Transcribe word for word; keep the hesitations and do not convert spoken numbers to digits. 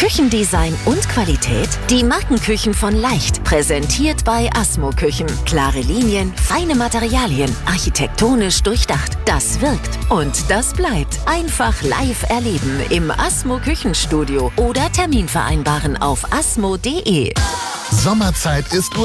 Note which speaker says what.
Speaker 1: Küchendesign und Qualität? Die Markenküchen von Leicht, präsentiert bei Asmo Küchen. Klare Linien, feine Materialien, architektonisch durchdacht. Das wirkt und das bleibt. Einfach live erleben im Asmo Küchenstudio oder Termin vereinbaren auf asmo punkt de.
Speaker 2: Sommerzeit ist